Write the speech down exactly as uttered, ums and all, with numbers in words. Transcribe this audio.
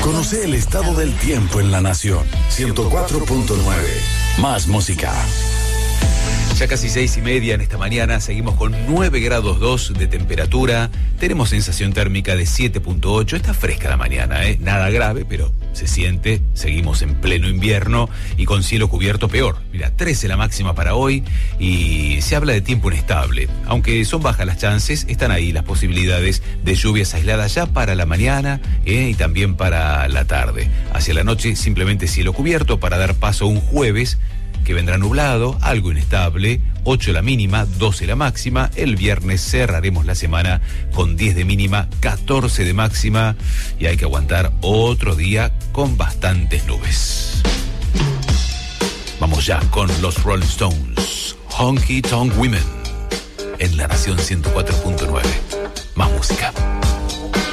Conoce el estado del tiempo en la nación. ciento cuatro punto nueve. Más música. Ya casi seis y media en esta mañana, seguimos con nueve grados dos de temperatura, tenemos sensación térmica de siete punto ocho, está fresca la mañana, ¿eh? Nada grave, pero se siente, seguimos en pleno invierno y con cielo cubierto peor. Mira, trece la máxima para hoy y se habla de tiempo inestable. Aunque son bajas las chances, están ahí las posibilidades de lluvias aisladas ya para la mañana ¿eh? y también para la tarde. Hacia la noche simplemente cielo cubierto para dar paso a un jueves que vendrá nublado, algo inestable, ocho la mínima, doce la máxima. El viernes cerraremos la semana con diez de mínima, catorce de máxima y hay que aguantar otro día con bastantes nubes. Vamos ya con los Rolling Stones, Honky Tonk Women, en La Nación ciento cuatro punto nueve. Más música.